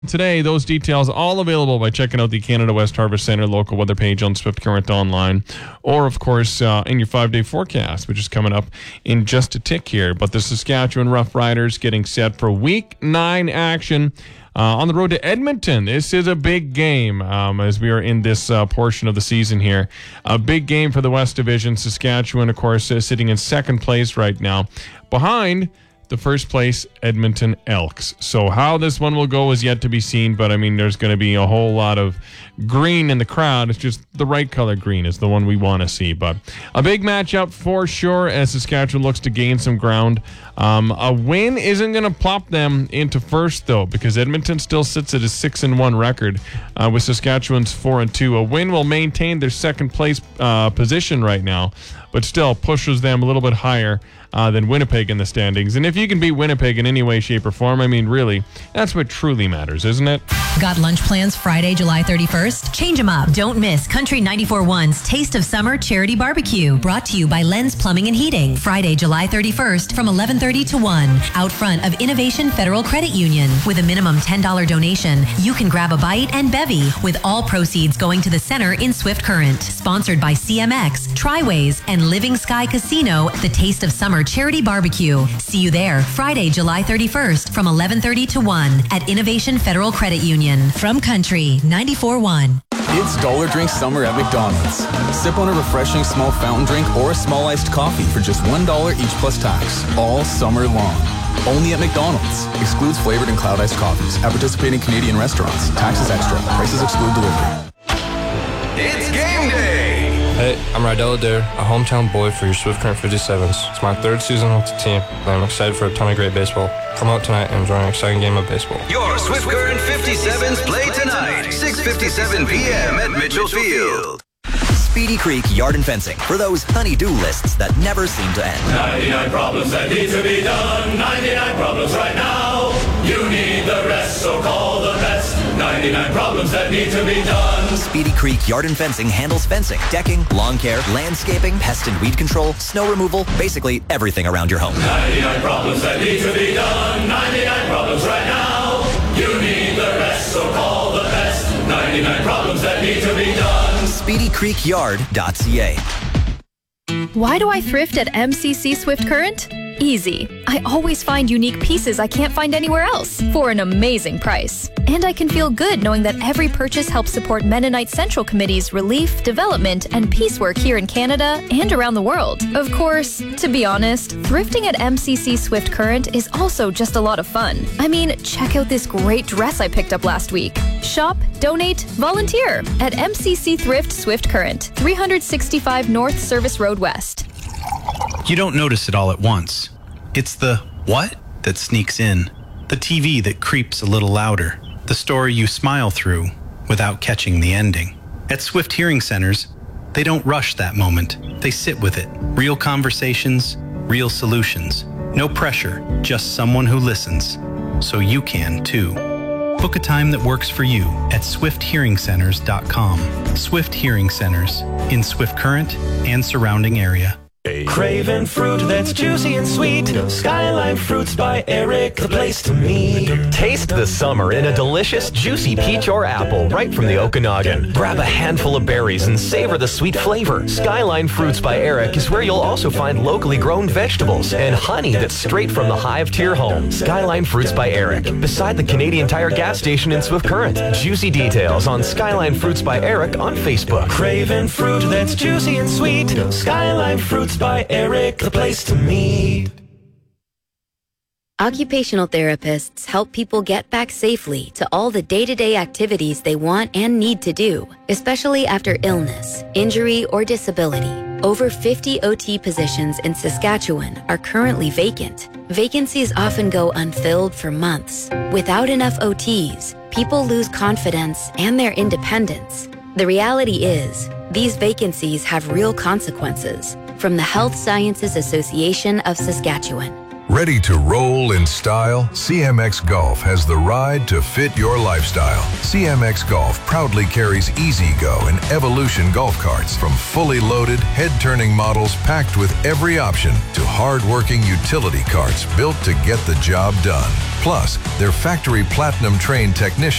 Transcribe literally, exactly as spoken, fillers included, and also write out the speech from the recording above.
Today, those details all available by checking out the Canada West Harvest Centre local weather page on Swift Current Online, or of course uh, in your five-day forecast, which is coming up in just a tick here. But the Saskatchewan Roughriders getting set for Week nine action uh, on the road to Edmonton. This is a big game um, as we are in this uh, portion of the season here. A big game for the West Division. Saskatchewan, of course, is sitting in second place right now, behind the first place Edmonton Elks. So how this one will go is yet to be seen, but I mean, there's going to be a whole lot of green in the crowd. It's just the right color green is the one we want to see. But a big matchup for sure as Saskatchewan looks to gain some ground. Um, a win isn't going to plop them into first, though, because Edmonton still sits at a six and one record uh, with Saskatchewan's four and two. A win will maintain their second place uh, position right now, but still pushes them a little bit higher Uh, than Winnipeg in the standings. And if you can beat Winnipeg in any way, shape, or form, I mean, really, that's what truly matters, isn't it? Got lunch plans Friday, July thirty-first? Change them up. Don't miss Country ninety-four point one's Taste of Summer Charity Barbecue, brought to you by Lens Plumbing and Heating. Friday, July thirty-first from eleven thirty to one, out front of Innovation Federal Credit Union. With a minimum ten dollars donation, you can grab a bite and bevy, with all proceeds going to the center in Swift Current. Sponsored by C M X, Triways, and Living Sky Casino, the Taste of Summer Charity Barbecue. See you there Friday, July thirty-first from eleven thirty to one at Innovation Federal Credit Union. From Country ninety-four point one. It's Dollar Drink Summer at McDonald's. Sip on a refreshing small fountain drink or a small iced coffee for just one dollar each plus tax, all summer long. Only at McDonald's. Excludes flavored and cloud iced coffees at participating Canadian restaurants. Taxes extra. Prices exclude delivery. It's game day! Hey, I'm Rydell Adair, a hometown boy for your Swift Current fifty-sevens. It's my third season with the team, and I'm excited for a ton of great baseball. Come out tonight and enjoy an exciting game of baseball. Your Swift Current fifty-sevens play tonight, six fifty-seven p.m. at Mitchell Field. Speedy Creek Yard and Fencing for those honey-do lists that never seem to end. ninety-nine problems that need to be done. ninety-nine problems right now. You need the rest, so call the best. ninety-nine problems that need to be done. Speedy Creek Yard and Fencing handles fencing, decking, lawn care, landscaping, pest and weed control, snow removal, basically everything around your home. ninety-nine problems that need to be done. ninety-nine problems right now. You need the rest, so call the best. ninety-nine problems that need to be done. speedy creek yard dot c a. Why do I thrift at M C C Swift Current? Easy. I always find unique pieces I can't find anywhere else for an amazing price. And I can feel good knowing that every purchase helps support Mennonite Central Committee's relief, development, and peace work here in Canada and around the world. Of course, to be honest, thrifting at M C C Swift Current is also just a lot of fun. I mean, check out this great dress I picked up last week. Shop, donate, volunteer at M C C Thrift Swift Current, three sixty-five North Service Road West. You don't notice it all at once. It's the what that sneaks in, the T V that creeps a little louder, the story you smile through without catching the ending. At Swift Hearing Centers, they don't rush that moment. They sit with it. Real conversations, real solutions. No pressure, just someone who listens. So you can too. Book a time that works for you at swift hearing centers dot com. Swift Hearing Centers in Swift Current and surrounding area. Craving fruit that's juicy and sweet. Skyline Fruits by Eric, the place to meet. Taste the summer in a delicious, juicy peach or apple right from the Okanagan. Grab a handful of berries and savor the sweet flavor. Skyline Fruits by Eric is where you'll also find locally grown vegetables and honey that's straight from the hive to your home. Skyline Fruits by Eric, beside the Canadian Tire gas station in Swift Current. Juicy details on Skyline Fruits by Eric on Facebook. Craving fruit that's juicy and sweet. Skyline Fruits by Eric, the place to meet. Occupational therapists help people get back safely to all the day-to-day activities they want and need to do, especially after illness, injury, or disability. Over fifty O T positions in Saskatchewan are currently vacant. Vacancies often go unfilled for months. Without enough O Ts, people lose confidence and their independence. The reality is, these vacancies have real consequences. From the Health Sciences Association of Saskatchewan. Ready to roll in style? C M X Golf has the ride to fit your lifestyle. C M X Golf proudly carries E-Z-Go and Evolution golf carts, from fully loaded, head-turning models packed with every option to hard-working utility carts built to get the job done. Plus, their factory platinum trained technicians